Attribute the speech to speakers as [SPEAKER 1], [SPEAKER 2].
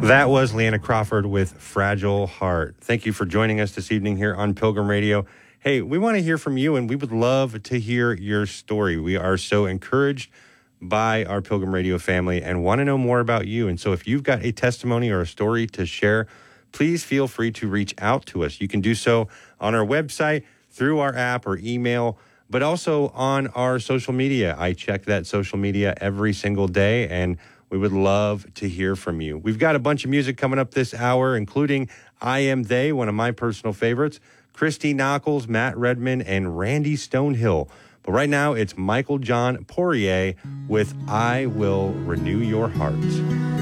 [SPEAKER 1] That was Leanna Crawford with Fragile Heart. Thank you for joining us this evening here on Pilgrim Radio. Hey, we want to hear from you, and we would love to hear your story. We are so encouraged by our Pilgrim Radio family and want to know more about you. And so if you've got a testimony or a story to share, please feel free to reach out to us. You can do so on our website, through our app or email, but also on our social media. I check that social media every single day, and we would love to hear from you. We've got a bunch of music coming up this hour, including I Am They, one of my personal favorites, Christy Nockels, Matt Redman, and Randy Stonehill. But right now, it's Michael John Poirier with I Will Renew Your Heart.